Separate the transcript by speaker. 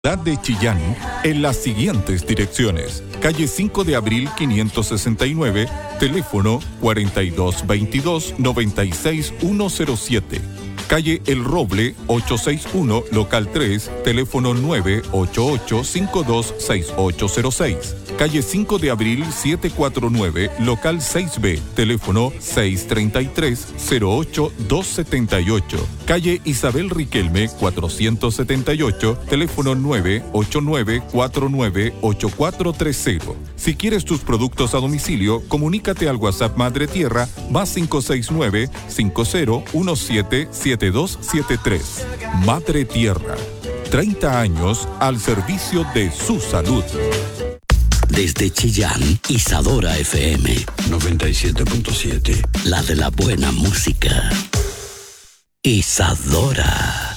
Speaker 1: De Chillán en las siguientes direcciones: calle 5 de abril 569, teléfono 4222-96107; calle El Roble 861, local 3, teléfono 988-526806; calle 5 de abril 749, local 6B, teléfono 633-08278; calle Isabel Riquelme 478, teléfono 989-498430. Si quieres tus productos a domicilio, comunícate al WhatsApp Madre Tierra +569 50177273. Madre Tierra, 30 años al servicio de su salud.
Speaker 2: Desde Chillán, Isadora FM 97.7, la de la buena música. Isadora.